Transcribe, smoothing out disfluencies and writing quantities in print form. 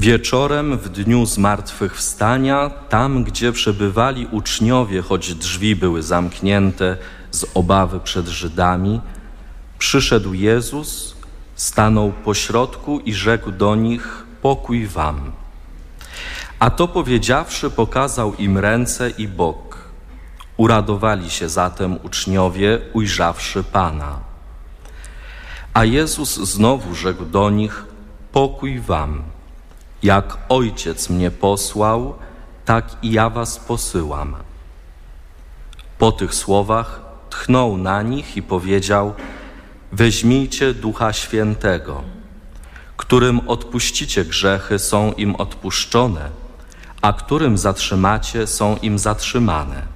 Wieczorem w dniu zmartwychwstania, tam gdzie przebywali uczniowie, choć drzwi były zamknięte z obawy przed Żydami, przyszedł Jezus, stanął pośrodku i rzekł do nich: pokój wam. A to powiedziawszy, pokazał im ręce i bok. Uradowali się zatem uczniowie, ujrzawszy Pana. A Jezus znowu rzekł do nich: pokój wam. Jak Ojciec mnie posłał, tak i ja was posyłam. Po tych słowach tchnął na nich i powiedział: weźmijcie Ducha Świętego. Którym odpuścicie grzechy, są im odpuszczone, a którym zatrzymacie, są im zatrzymane.